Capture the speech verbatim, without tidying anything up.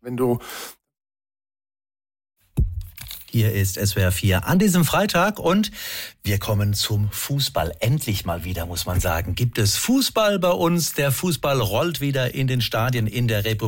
wenn du Hier ist S W R vier an diesem Freitag und wir kommen zum Fußball. Endlich mal wieder, muss man sagen, gibt es Fußball bei uns. Der Fußball rollt wieder in den Stadien in der Republik.